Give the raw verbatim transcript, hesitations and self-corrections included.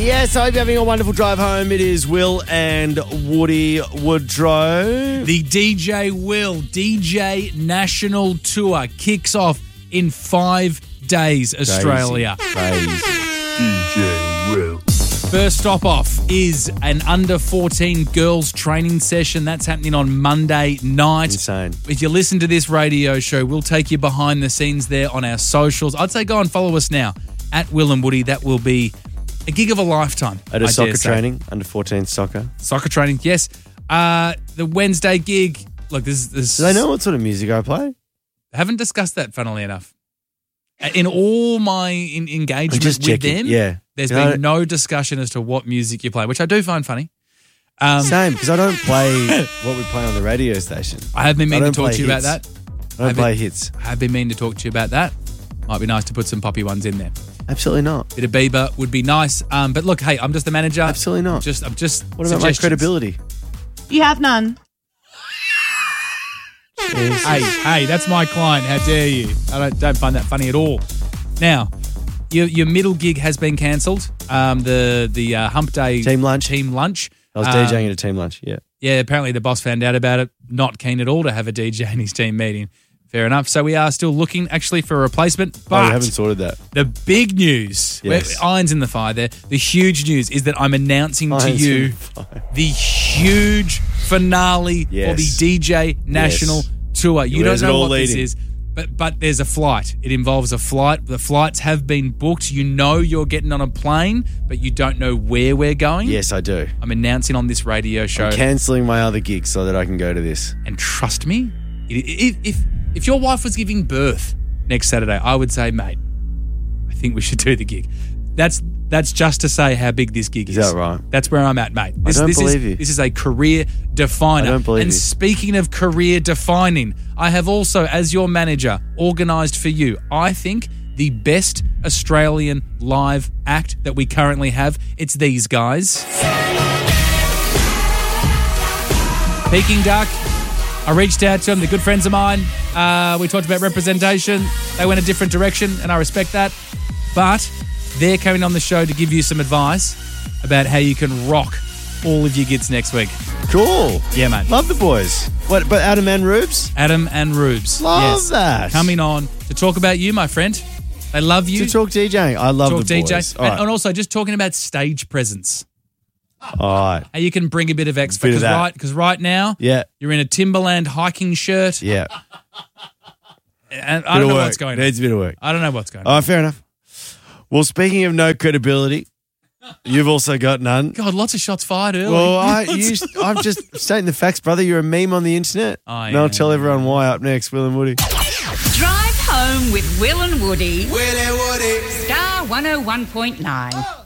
Yes, I hope you're having a wonderful drive home. It is Will and Woody Woodrow. The D J Will D J National Tour kicks off in five days, Australia. Crazy. D J Will. First stop off is an under fourteen girls training session. That's happening on Monday night. Insane. If you listen to this radio show, we'll take you behind the scenes there on our socials. I'd say go and follow us now at Will and Woody. That will be a gig of a lifetime. At a I soccer dare say. training, under fourteen soccer. Soccer training, yes. Uh, the Wednesday gig. Look, this this. Do they know what sort of music I play? Haven't discussed that, funnily enough. In all my in- engagement I'm just with checking, them, yeah. there's You know, been no discussion as to what music you play, which I do find funny. Um, Same, because I don't play what we play on the radio station. I have been I meaning to don't talk to play you about hits. that. I don't I've play been- hits. I have been meaning to talk to you about that. Might be nice to put some poppy ones in there. Absolutely not. Bit of Bieber would be nice. Um, but look, hey, I'm just the manager. Absolutely not. I'm just, I'm just. What about my suggestions. credibility? You have none. Hey, hey, that's my client. How dare you? I don't, don't find that funny at all. Now, your your middle gig has been cancelled. Um, the the uh, Hump Day Team lunch. Team lunch. I was Um, DJing at a team lunch, yeah. Yeah, apparently the boss found out about it. Not keen at all to have a D J in his team meeting. Fair enough. So we are still looking actually for a replacement. Oh, But we haven't sorted that. the big news, Yes. where- irons in the fire there, the huge news is that I'm announcing to Irons in you the fire. the huge finale for Yes. the D J National Yes. Tour. You Where's it don't know all what this leading? is, but but there's a flight. It involves a flight. The flights have been booked. You know you're getting on a plane, but you don't know where we're going. Yes, I do. I'm announcing on this radio show. I'm cancelling my other gigs so that I can go to this. And trust me, if, if if your wife was giving birth next Saturday, I would say, mate, I think we should do the gig. That's that's just to say how big this gig is. Is that right? That's where I'm at, mate. This, don't this believe is, you. This is a career definer. I don't believe and you. speaking of career defining, I have also, as your manager, organised for you, I think, the best Australian live act that we currently have. It's these guys. Peking Duck. I reached out to them. They're good friends of mine. Uh, we talked about representation. They went a different direction, and I respect that. But they're coming on the show to give you some advice about how you can rock all of your gigs next week. Cool. Yeah, mate. Love the boys. What, but Adam and Rubes? Adam and Rubes. Love yes, that. Coming on to talk about you, my friend. They love you. To talk DJing. I love talk the D J. boys. All And, right. and also just talking about stage presence. All right. How you can bring a bit of X Bit of because that. right, because right now Yeah. you're in a Timberland hiking shirt. Yeah. And I Bit don't of know work. what's going on. Needs a bit of work. I don't know what's going All on. right, fair enough. Well, speaking of no credibility, you've also got none. God, lots of shots fired early. Well, I, you, I'm just stating the facts, brother. You're a meme on the internet. I and I'll am. tell everyone why up next, Will and Woody. Drive home with Will and Woody. Will and Woody. Star one oh one point nine.